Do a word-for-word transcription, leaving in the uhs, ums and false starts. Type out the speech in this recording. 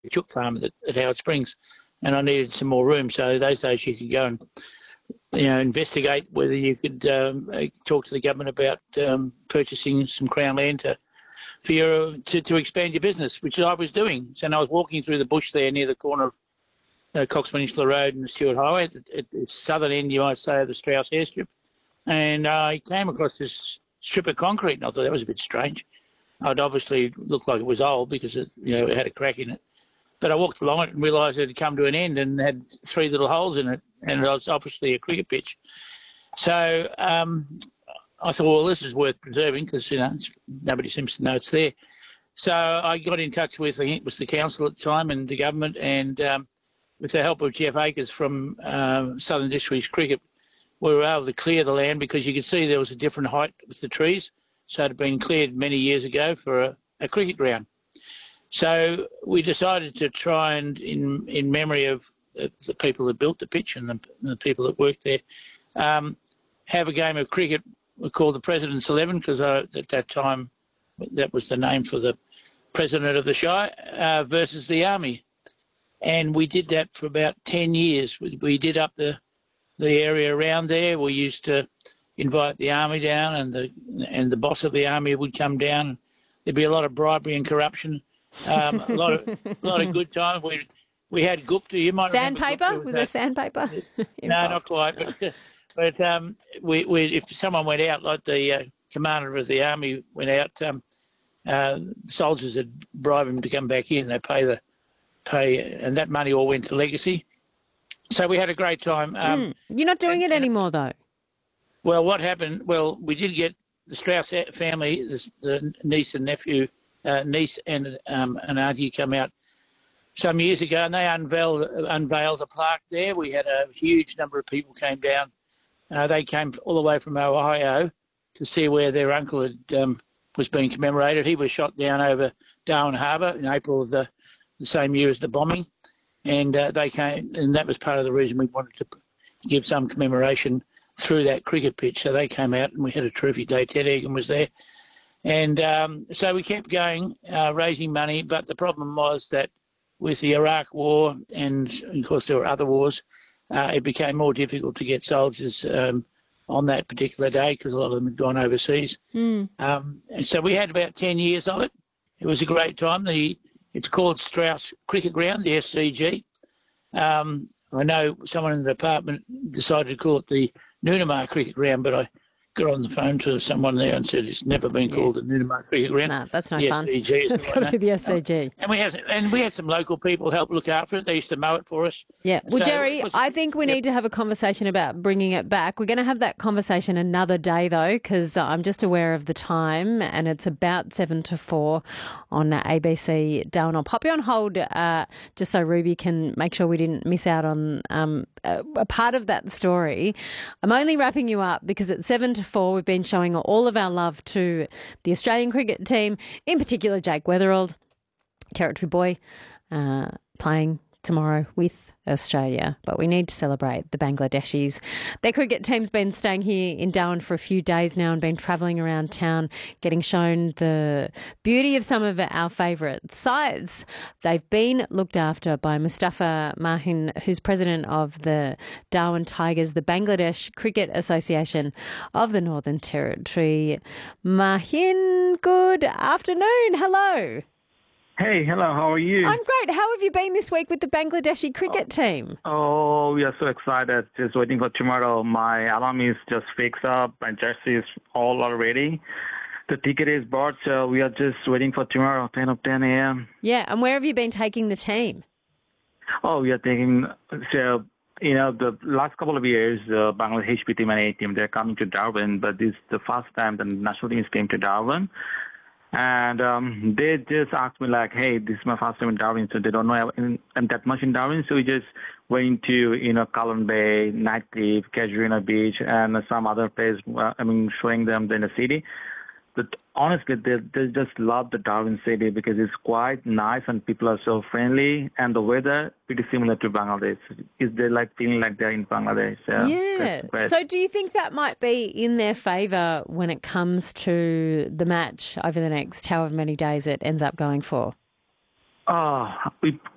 chook farm at, at Howard Springs, and I needed some more room. So those days you could go and you know investigate whether you could um, talk to the government about um, purchasing some Crown land to for your to, to expand your business, which I was doing. So I was walking through the bush there near the corner of uh, Cox Peninsula Road and the Stewart Highway, at, at the southern end, you might say, of the Strauss airstrip, and I came across this strip of concrete, and I thought that was a bit strange. It obviously looked like it was old because it, you know, it had a crack in it. But I walked along it and realised it had come to an end and had three little holes in it, and it was obviously a cricket pitch. So um, I thought, well, this is worth preserving because you know nobody seems to know it's there. So I got in touch with, I think it was the council at the time and the government, and um, with the help of Jeff Akers from uh, Southern Districts Cricket, we were able to clear the land because you could see there was a different height with the trees. So it had been cleared many years ago for a, a cricket ground. So we decided to try and, in in memory of the people that built the pitch and the, the people that worked there, um, have a game of cricket we called the President's Eleven because at that time that was the name for the president of the Shire uh, versus the Army. And we did that for about ten years. We, we did up the, the area around there. We used to invite the Army down and the and the boss of the Army would come down. There'd be a lot of bribery and corruption. Um, a lot of a lot of good times. We we had Gupta. You might sandpaper. Remember Was there sandpaper? No, not quite. But, but um, we, we if someone went out, like the uh, commander of the army went out, um, uh, soldiers would bribe him to come back in. They pay the pay, and that money all went to legacy. So we had a great time. Um, mm. You're not doing and, it anymore, though. Well, what happened? Well, we did get the Strauss family, the, the niece and nephew. Uh, niece and um, an auntie come out some years ago, and they unveiled unveiled a plaque there. We had a huge number of people came down. Uh, they came all the way from Ohio to see where their uncle had um, was being commemorated. He was shot down over Darwin Harbour in April of the, the same year as the bombing, and uh, they came, and that was part of the reason we wanted to give some commemoration through that cricket pitch. So they came out, and we had a terrific day. Ted Egan was there. And um, so we kept going, uh, raising money, but the problem was that with the Iraq War, and of course there were other wars, uh, it became more difficult to get soldiers um, on that particular day because a lot of them had gone overseas. Mm. Um, and so we had about ten years of it. It was a great time. The It's called Strauss Cricket Ground, the S C G. Um, I know someone in the department decided to call it the Noonamar Cricket Ground, but I got on the phone to someone there and said it's never been yeah. called the Noonamar Cricket Ground. No, that's no the fun. S C G, It's got to be the S C G. And we had and we had some local people help look after it. They used to mow it for us. Yeah. Well, so Jerry, was, I think we yep. need to have a conversation about bringing it back. We're going to have that conversation another day, though, because I'm just aware of the time, and it's about seven to four on A B C Darwin. I'll pop you on hold uh, just so Ruby can make sure we didn't miss out on um, a, a part of that story. I'm only wrapping you up because at seven to four we've been showing all of our love to the Australian cricket team, in particular Jake Weatherald, Territory boy, uh, playing tomorrow with Australia. But we need to celebrate the Bangladeshis. Their cricket team's been staying here in Darwin for a few days now and been travelling around town, getting shown the beauty of some of our favourite sites. They've been looked after by Mustafa Mahin, who's president of the Darwin Tigers, the Bangladesh Cricket Association of the Northern Territory. Mahin, good afternoon. Hello. Hey, hello, how are you? I'm great. How have you been this week with the Bangladeshi cricket team? Oh, we are so excited. Just waiting for tomorrow. My alarm is just fixed up. My jersey is all already. The ticket is bought, so we are just waiting for tomorrow, ten of ten a.m. Yeah, and where have you been taking the team? Oh, we are taking, so, you know, the last couple of years, the Bangladesh H P team and A team, they're coming to Darwin, but this is the first time the national teams came to Darwin. And um, they just asked me like, hey, this is my first time in Darwin, so they don't know in, in that much in Darwin. So we just went to, you know, Cullen Bay, Nightcliff, Casuarina Beach, and some other place, uh, I mean, showing them the, in the city. But honestly, they, they just love the Darwin city because it's quite nice and people are so friendly and the weather pretty similar to Bangladesh. Is they like feeling like they're in Bangladesh? So yeah. So do you think that might be in their favour when it comes to the match over the next however many days it ends up going for? Oh, we